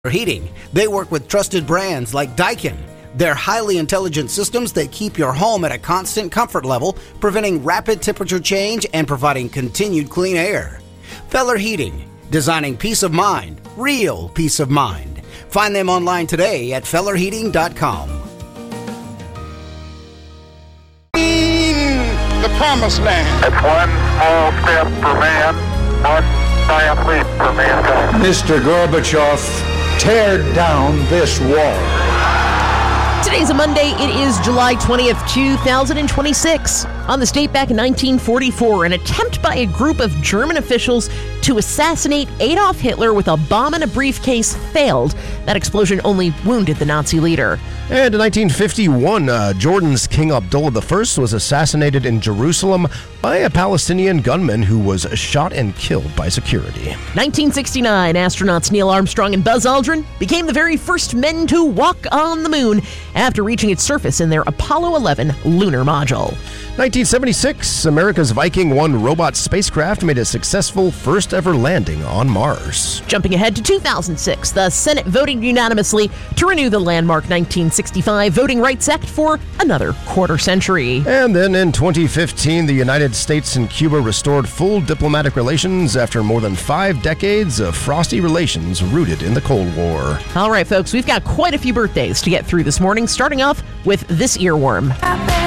Heating. They work with trusted brands like Daikin. They're highly intelligent systems that keep your home at a constant comfort level, preventing rapid temperature change and providing continued clean air. Feller Heating. Designing peace of mind. Real peace of mind. Find them online today at fellerheating.com. The promised land. It's one small step for man, one giant leap for mankind. Mr. Gorbachev, tear down this wall. Today's a Monday. It is July 20th, 2026. On this date back in 1944, an attempt by a group of German officials to assassinate Adolf Hitler with a bomb in a briefcase failed. That explosion only wounded the Nazi leader. And in 1951, Jordan's King Abdullah I was assassinated in Jerusalem by a Palestinian gunman who was shot and killed by security. 1969, astronauts Neil Armstrong and Buzz Aldrin became the very first men to walk on the moon after reaching its surface in their Apollo 11 lunar module. 1976, America's Viking 1 robot spacecraft made a successful first-ever landing on Mars. Jumping ahead to 2006, the Senate voted unanimously to renew the landmark 1965 Voting Rights Act for another quarter century. And then in 2015, the United States and Cuba restored full diplomatic relations after more than 5 decades of frosty relations rooted in the Cold War. All right, folks, we've got quite a few birthdays to get through this morning, starting off with this earworm.